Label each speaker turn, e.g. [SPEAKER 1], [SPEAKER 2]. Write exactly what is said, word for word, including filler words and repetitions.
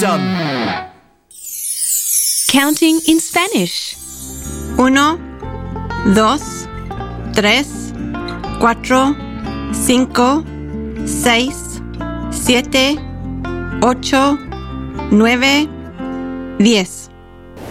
[SPEAKER 1] Done.
[SPEAKER 2] Counting in Spanish.
[SPEAKER 3] Uno, dos, tres, cuatro, cinco, seis, siete, ocho, nueve, diez.